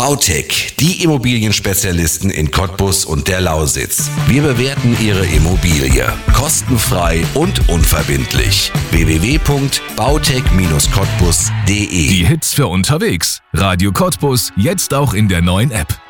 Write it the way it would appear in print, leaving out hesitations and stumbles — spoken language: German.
Bautec, die Immobilienspezialisten in Cottbus und der Lausitz. Wir bewerten Ihre Immobilie kostenfrei und unverbindlich. www.bautec-cottbus.de. Die Hits für unterwegs. Radio Cottbus, jetzt auch in der neuen App.